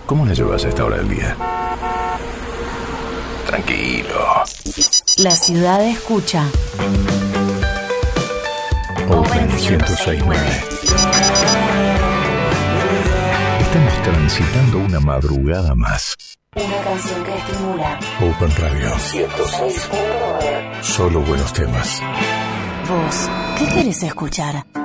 ¿Cómo la llevas a esta hora del día? Tranquilo. La ciudad escucha. Open 1069. Estamos transitando una madrugada más. Una canción que estimula. Open Radio 106.9. Solo buenos temas. ¿Vos qué querés escuchar?